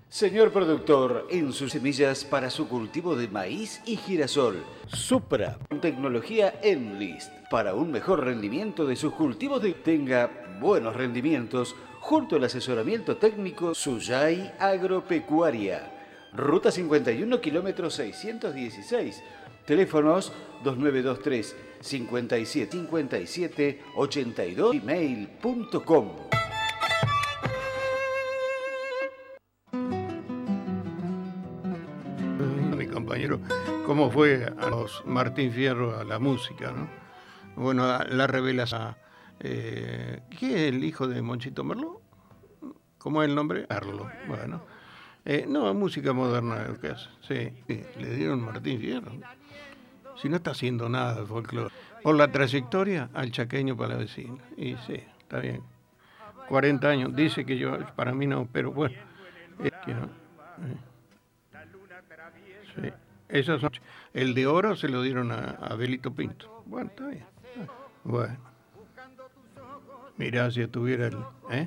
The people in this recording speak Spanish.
Señor productor, en sus semillas para su cultivo de maíz y girasol, Supra, tecnología Enlist, para un mejor rendimiento de sus cultivos tenga buenos rendimientos, junto al asesoramiento técnico Suyay Agropecuaria. Ruta 51, kilómetro 616. Teléfonos 2923 57 57 82 email.com. Mi compañero, cómo fue a los Martín Fierro a la música, ¿no? Bueno, la revelación. ¿Qué es el hijo de Monchito Merlo? ¿Cómo es el nombre? Arlo. Bueno. No, música moderna es lo que hace. Sí, le dieron Martín Fierro. Si no está haciendo nada de folclore. Por la trayectoria, al chaqueño palavecino. Y sí, está bien. 40 años. Dice que yo, para mí no, pero bueno. Que no. Sí. Esos son. El de oro se lo dieron a Belito Pinto. Bueno, está bien. Bueno. Mirá, si estuviera el.